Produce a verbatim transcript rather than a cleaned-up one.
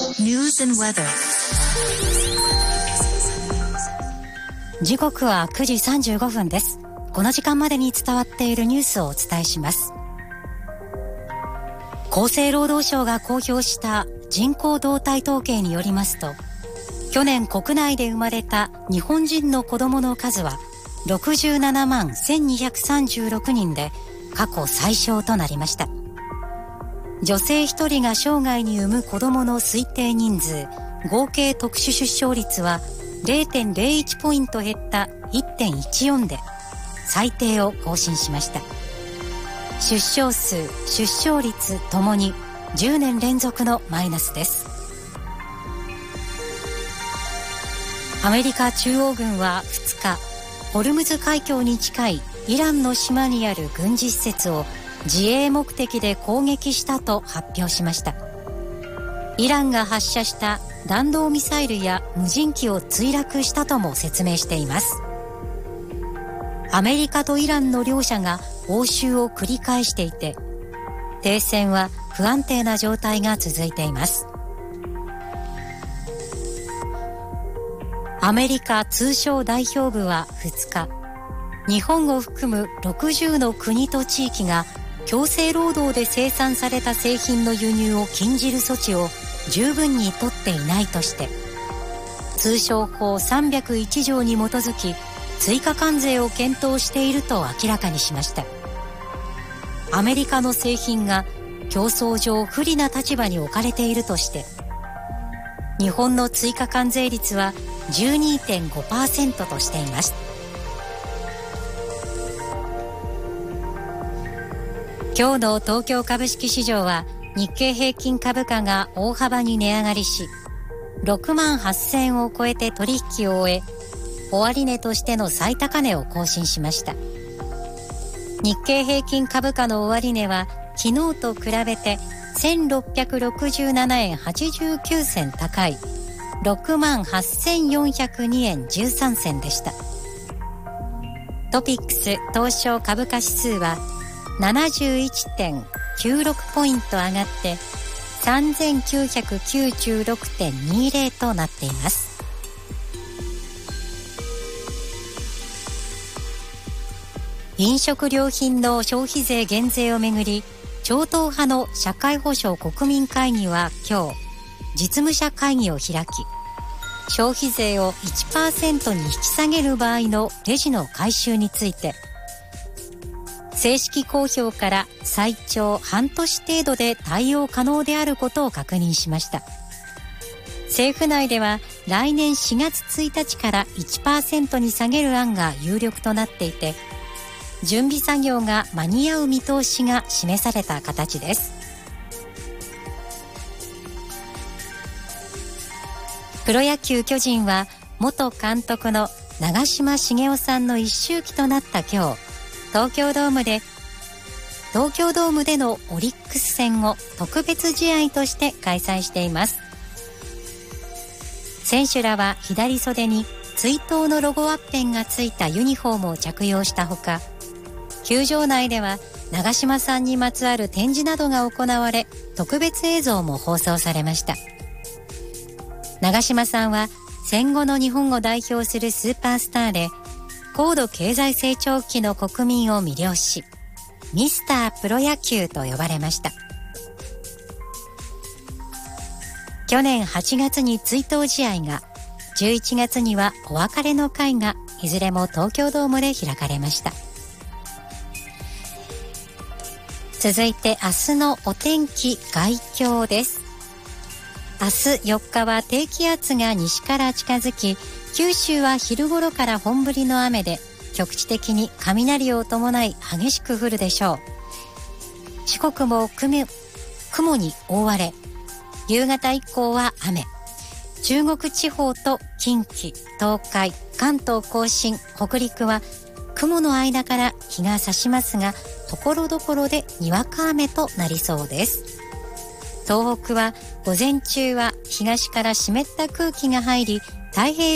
News and weather。 時刻はくじさんじゅうごふんです。この時間までに伝わっているニュースをお伝えします。厚生労働省が公表した人口動態統計によりますと、去年国内で生まれた日本人の子どもの数はろくじゅうななまんせんにひゃくさんじゅうろくにんで過去最少となりました。女性ひとりが生涯に産む子どもの推定人数合計特殊出生率は れいてんれいいち ポイント減った いってんいちよん で最低を更新しました。出生数、出生率ともにじゅうねん連続のマイナスです。アメリカ中央軍はふつか、ホルムズ海峡に近いイランの島にある軍事施設を自衛目的で攻撃したと発表しました。イランが発射した弾道ミサイルや無人機を墜落したとも説明しています。アメリカとイランの両者が応酬を繰り返していて、停戦は不安定な状態が続いています。アメリカ通商代表部はふつか、日本を含むろくじゅうの国と地域が強制労働で生産された製品の輸入を禁じる措置を十分に取っていないとして、通商法さんびゃくいち条に基づき追加関税を検討していると明らかにしました。アメリカの製品が競争上不利な立場に置かれているとして、日本の追加関税率は じゅうにてんごパーセント としています。今日の東京株式市場は日経平均株価が大幅に値上がりし、ろくまんはっせんえんを超えて取引を終え、終値としての最高値を更新しました。日経平均株価の終値は昨日と比べてせんろっぴゃくろくじゅうななえんはちじゅうきゅうせん高い ろくまんはっせんよんひゃくにえんじゅうさんせんでした。トピックス東証株価指数は ななじゅういってんきゅうろく ポイント上がって さんぜんきゅうひゃくきゅうじゅうろくてんにじゅう となっています。飲食料品の消費税減税をめぐり、超党派の社会保障国民会議は今日実務者会議を開き、消費税を いちパーセント に引き下げる場合のレジの回収について、正式公表から最長半年程度で対応可能であることを確認しました。政府内では来年しがつついたちから いちパーセント に下げる案が有力となっていて、準備作業が間に合う見通しが示された形です。プロ野球巨人は元監督の長嶋茂雄さんの一周忌となった今日、東京ドームで東京ドームでのオリックス戦を特別試合として開催しています。選手らは左袖に追悼のロゴワッペンがついたユニフォームを着用したほか、球場内では長嶋さんにまつわる展示などが行われ、特別映像も放送されました。長嶋さんは戦後の日本を代表するスーパースターで、高度経済成長期の国民を魅了し、ミスタープロ野球と呼ばれました。去年はちがつに追悼試合が、じゅういちがつにはお別れの会がいずれも東京ドームで開かれました。続いて明日のお天気概況です。明日よっかは低気圧が西から近づき、九州は昼頃から本降りの雨で、局地的に雷を伴い激しく降るでしょう。四国も雲、雲に覆われ、夕方以降は雨。中国地方と近畿、東海、関東甲信、北陸は雲の間から日が差しますが、ところどころでにわか雨となりそうです。東北は午前中は東から湿った空気が入り、太平洋